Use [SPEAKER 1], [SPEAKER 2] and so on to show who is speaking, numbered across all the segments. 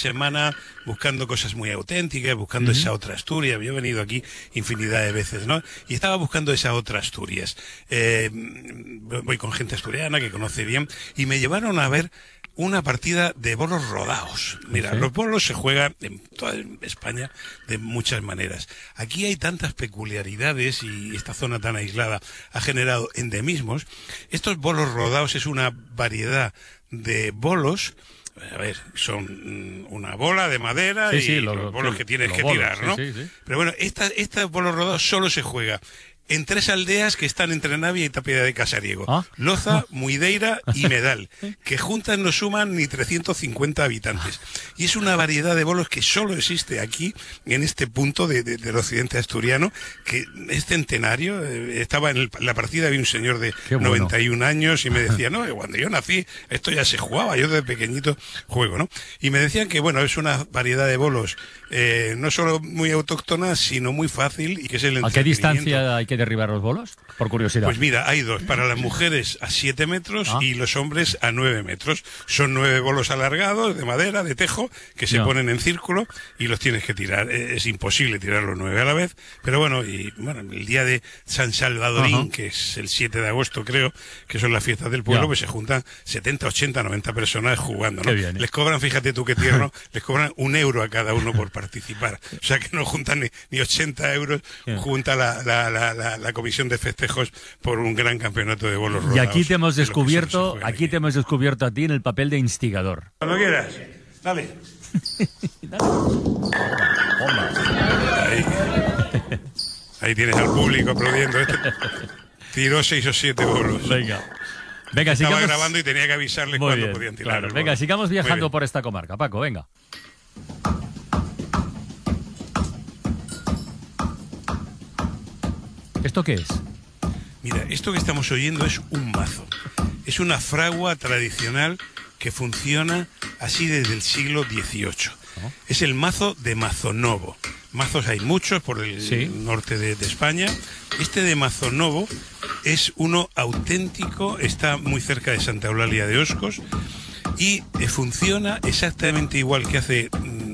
[SPEAKER 1] semana buscando cosas muy auténticas, buscando esa otra Asturias. Yo he venido aquí infinidad de veces, ¿no? Y estaba buscando esa otra Asturias. Voy con gente asturiana que conoce bien y me llevaron a ver una partida de bolos rodados. Mira, los bolos se juegan en toda España de muchas maneras. Aquí hay tantas peculiaridades y esta zona tan aislada ha generado endemismos. Estos bolos rodados es una variedad de bolos. A ver, son una bola de madera los bolos que tienes que tirar, ¿no? Pero bueno, estos bolos rodados solo se juega en 3 aldeas que están entre Navia y Tapia de Casariego. Loza, Muideira y Medal, que juntas no suman ni 350 habitantes. Y es una variedad de bolos que solo existe aquí, en este punto del occidente asturiano, que es centenario. Estaba en la partida, había un señor de 91 años y me decía, no, cuando yo nací, esto ya se jugaba, yo desde pequeñito juego, ¿no? Y me decían que, bueno, es una variedad de bolos no solo muy autóctona, sino muy fácil y que es el entretenimiento.
[SPEAKER 2] ¿A qué distancia hay que derribar los bolos? Por curiosidad.
[SPEAKER 1] Pues mira, hay 2, para las mujeres a 7 metros y los hombres a 9 metros. Son 9 bolos alargados de madera, de tejo, que se ponen en círculo y los tienes que tirar. Es imposible tirar los 9 a la vez, pero bueno, el día de San Salvadorín, que es el 7 de agosto creo, que son las fiestas del pueblo, pues se juntan 70, 80, 90 personas jugando, ¿no?
[SPEAKER 2] Bien,
[SPEAKER 1] les cobran, fíjate tú qué tierno, les cobran €1 a cada uno por participar. O sea que no juntan ni 80 euros, junta la comisión de festejos por un gran campeonato de bolos rodados.
[SPEAKER 2] Y aquí te hemos descubierto, te hemos descubierto a ti en el papel de instigador.
[SPEAKER 1] Cuando quieras, dale. Ahí tienes al público aplaudiendo. Tiró 6 o 7 bolos.
[SPEAKER 2] Venga,
[SPEAKER 1] Estaba
[SPEAKER 2] sigamos
[SPEAKER 1] grabando y tenía que avisarles cuándo podían tirar.
[SPEAKER 2] Claro. Venga, sigamos viajando por esta comarca. Paco, venga. ¿Esto qué es?
[SPEAKER 1] Mira, esto que estamos oyendo es un mazo. Es una fragua tradicional que funciona así desde el siglo XVIII. Es el mazo de Mazonovo. Mazos hay muchos por el norte de España. Este de Mazonovo es uno auténtico, está muy cerca de Santa Eulalia de Oscos y funciona exactamente igual que hace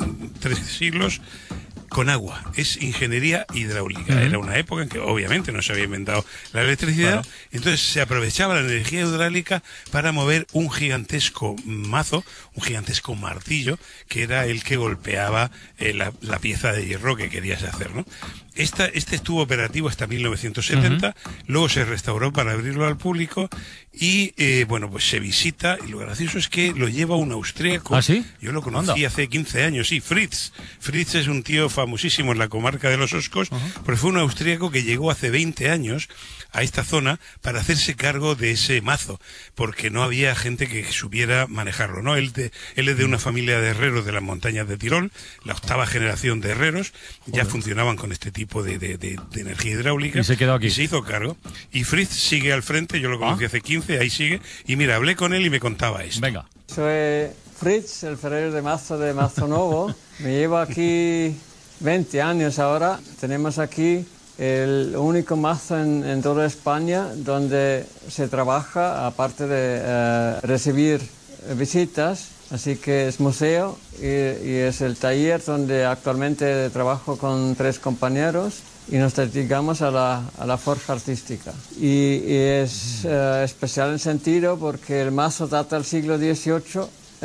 [SPEAKER 1] 3 siglos, con agua. Es ingeniería hidráulica. Era una época en que obviamente no se había inventado la electricidad, entonces se aprovechaba la energía hidráulica para mover un gigantesco mazo, un gigantesco martillo, que era el que golpeaba la pieza de hierro que querías hacer, ¿no? Este estuvo operativo hasta 1970, luego se restauró para abrirlo al público y, pues se visita, y lo gracioso es que lo lleva un austríaco.
[SPEAKER 2] ¿Ah, sí?
[SPEAKER 1] Yo lo conocí hace 15 años, sí, Fritz. Fritz es un tío famosísimo en la comarca de los Oscos, porque fue un austríaco que llegó hace 20 años a esta zona para hacerse cargo de ese mazo, porque no había gente que supiera manejarlo, ¿no? Él es de una familia de herreros de las montañas de Tirol, la 8ª generación de herreros, ya funcionaban con este tipo de energía hidráulica.
[SPEAKER 2] Y se quedó aquí.
[SPEAKER 1] Y se hizo cargo. Y Fritz sigue al frente, yo lo conocí hace 15, ahí sigue, y mira, hablé con él y me contaba esto.
[SPEAKER 2] Venga.
[SPEAKER 3] Soy Fritz, el ferrero de mazo de Mazonovo. Me llevo aquí 20 años ahora. Tenemos aquí el único mazo en toda España donde se trabaja, aparte de recibir visitas, así que es museo y es el taller donde actualmente trabajo con 3 compañeros y nos dedicamos a la forja artística. Y es especial en sentido porque el mazo data del siglo XVIII,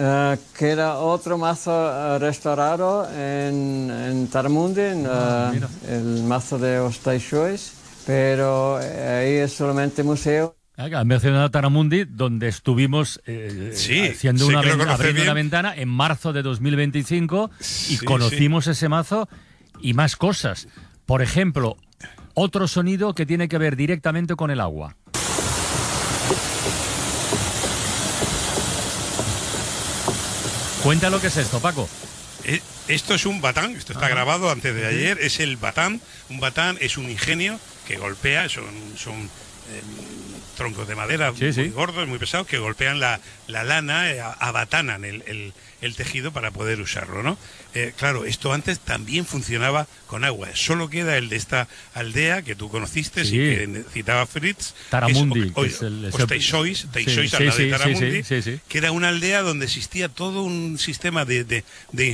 [SPEAKER 3] que era otro mazo restaurado en Taramundi, el mazo de Osteixois, pero ahí es solamente museo.
[SPEAKER 2] Han mencionado Taramundi, donde estuvimos abriendo una ventana en marzo de 2025 y conocimos ese mazo y más cosas. Por ejemplo, otro sonido que tiene que ver directamente con el agua. Cuenta lo que es esto, Paco.
[SPEAKER 1] Esto es un batán, esto está grabado antes de ayer, es el batán. Un batán es un ingenio que golpea, son troncos de madera muy gordos, muy pesados, que golpean la lana, abatanan el tejido para poder usarlo, ¿no? Claro, esto antes también funcionaba con agua. Solo queda el de esta aldea que tú conociste y que citaba Fritz,
[SPEAKER 2] Taramundi,
[SPEAKER 1] Osteixois, al lado de Taramundi, que era una aldea donde existía todo un sistema de